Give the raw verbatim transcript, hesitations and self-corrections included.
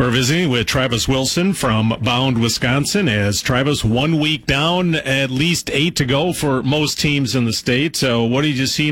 We're visiting with Travis Wilson from Bound, Wisconsin. As Travis, one week down, at least eight to go for most teams in the state. So what did you see